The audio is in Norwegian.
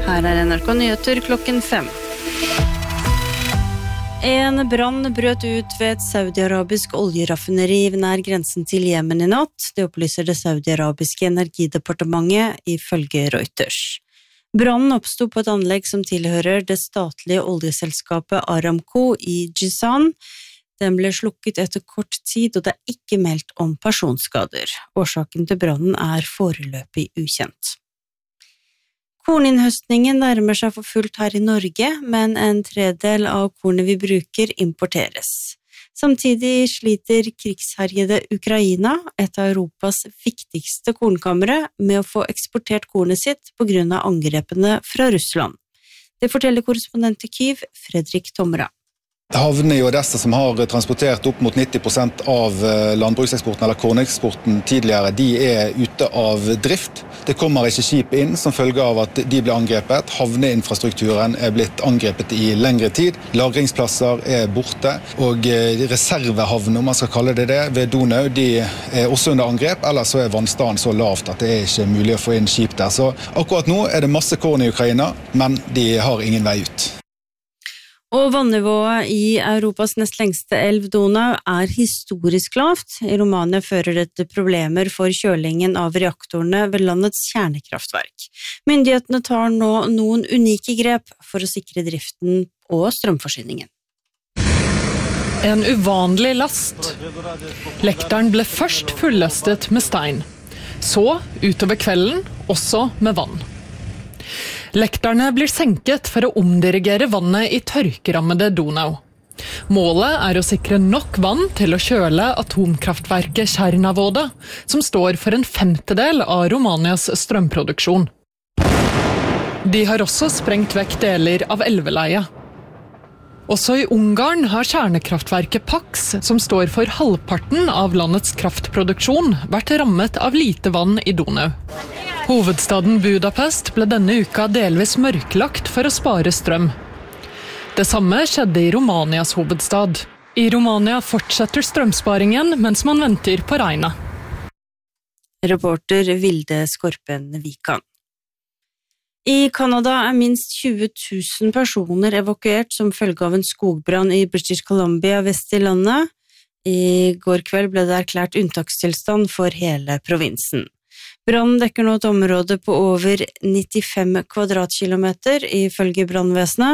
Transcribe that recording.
Her NRK Nyheter klokken 5. En brann brøt ut ved et saudi-arabisk oljeraffineri nær grensen til Jemen i natt. Det opplyser det saudi-arabiske energidepartementet ifølge Reuters. Brannen oppstod på et anlegg som tilhører det statlige oljeselskapet Aramco i Jizan. Den ble slukket etter kort tid, og det er ikke meldt om personskader. Årsaken til brannen er foreløpig ukjent. Korninnhøstningen nærmer seg for fullt her i Norge, men en tredel av kornet vi bruker importeres. Samtidig sliter krigsherjede Ukraina, et av Europas viktigste kornkamre, med å få eksportert kornet sitt på grunn av angrepene fra Russland. Det forteller korrespondent i Kyiv, Fredrik Tomra. Havne i Odessa som har transportert opp mot 90% av landbrukseksporten eller korneksporten tidligere, de er ute av drift. Det kommer ikke skip inn som følge av at de ble angrepet. Havneinfrastrukturen er blitt angrepet i lengre tid. Lagringsplasser er borte, og reservehavn, om man skal kalle det det, ved Donau, de er også under angrep, eller så er vannstanden så lavt at det er ikke mulig å få inn skip der. Så akkurat nå er det masse korn i Ukraina, men de har ingen vei ut. Og vannivået i Europas nest lengste elv Donau er historisk lavt. I Romania fører dette problemer for kjølingen av reaktorene ved landets kjernekraftverk. Myndighetene tar nå noen unike grep for å sikre driften og strømforsyningen. En uvanlig last. Lekteren ble først fullastet med stein. Så, utover kvelden, også med vann. Lekterne blir senket for å omdirigere vannet i tørkerammede Donau. Målet er å sikre nok vann til å kjøle atomkraftverket Cernavoda, som står for en 1/5 av Romanias strømproduksjon. De har også sprengt vekk deler av elveleiet. Også i Ungarn har kjernekraftverket Paks, som står for halvparten av landets kraftproduksjon, vært rammet av lite vann i Donau. Hovedstaden Budapest ble denne uka delvis mørklagt for å spare strøm. Det samme skjedde i Romanias hovedstad. I Romania fortsetter strømsparingen mens man venter på regnet. Reporter Vilde Skorpen Vikan. I Kanada er minst 20 000 personer evakuert som følge av en skogbrann i British Columbia vest i landet. I går kveld ble det erklært unntakstilstand for hele provinsen. Brannen dekker nå et område på over 95 kvadratkilometer, ifølge brannvesenet.